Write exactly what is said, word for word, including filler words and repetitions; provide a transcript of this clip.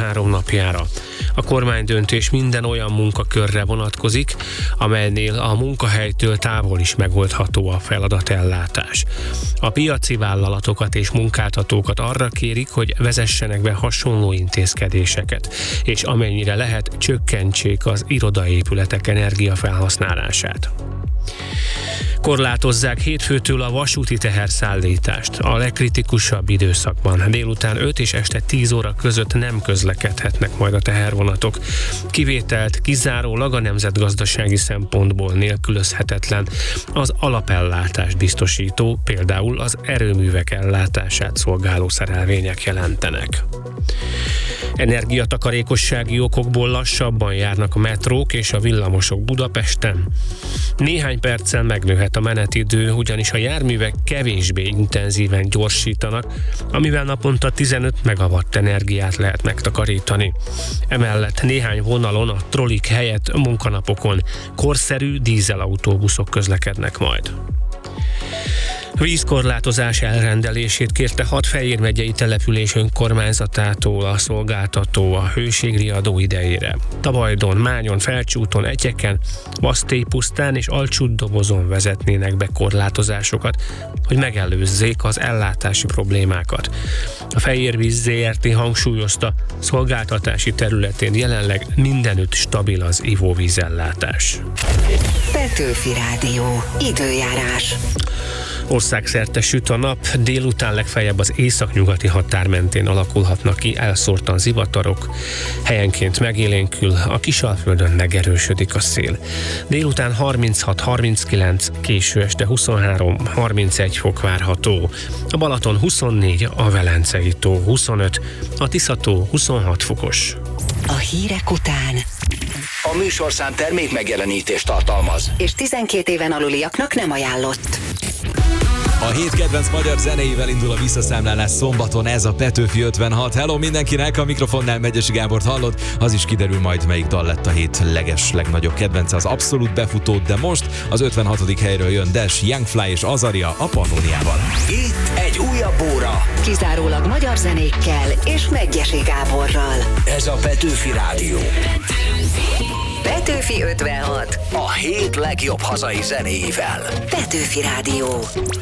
huszonhárom napjára. A kormánydöntés minden olyan munkakörre vonatkozik, amelynél a munkahelytől távol is megoldható a feladatellátás. A piaci vállalatokat és munkáltatókat arra kérik, hogy vezessenek be hasonló intézkedéseket, és amennyire lehet, csökkentsék az irodaépületek energiafelhasználását. Korlátozzák hétfőtől a vasúti teherszállítást. A legkritikusabb időszakban délután öt és este tíz óra között nem közlekedhetnek majd a tehervonatok. Kivételt kizárólag a nemzetgazdasági szempontból nélkülözhetetlen az alapellátást biztosító, például az erőművek ellátását szolgáló szerelvények jelentenek. Energiatakarékossági okokból lassabban járnak a metrók és a villamosok Budapesten. Néhány perccel megnőhet a menetidő, ugyanis a járművek kevésbé intenzíven gyorsítanak, amivel naponta tizenöt megawatt energiát lehet megtakarítani. Emellett néhány vonalon a trollik helyett munkanapokon korszerű dízelautóbuszok közlekednek majd. Vízkorlátozás elrendelését kérte hat Fejér megyei település önkormányzatától a szolgáltató a hőségriadó idejére. Tabajdon, Mányon, Felcsúton, Etyeken, Basztélypusztán és Alcsútdobozon vezetnének be korlátozásokat, hogy megelőzzék az ellátási problémákat. A Fejérvíz zé er té hangsúlyozta, szolgáltatási területén jelenleg mindenütt stabil az ivóvízellátás. Petőfi Rádió. Időjárás. Országszerte süt a nap, délután legfeljebb az északnyugati határ mentén alakulhatnak ki elszórtan zivatarok, helyenként megélénkül, a Kisalföldön megerősödik a szél. Délután harminchat harminckilenc, késő este huszonhárom harmincegy fok várható. A Balaton huszonnégy, a Velencei tó huszonöt, a Tisza-tó huszonhat fokos. A hírek után A műsorszám termék megjelenítést tartalmaz, és tizenkét éven aluliaknak nem ajánlott. A hét kedvenc magyar zenéivel indul a visszaszámlálás szombaton, ez a Petőfi ötvenhat. Hello mindenkinek, a mikrofonnál Megyesi Gábort hallott, az is kiderül majd, melyik dal lett a hét leges, legnagyobb kedvence, az abszolút befutó, de most az ötvenhatodik helyről jön Dash, Young Fly és Azaria a Pannóniával. itt egy újabb óra. Kizárólag magyar zenékkel és Megyesi Gáborral. Ez a Petőfi Rádió. Petőfi ötvenhat. A hét legjobb hazai zenéivel. Petőfi Rádió.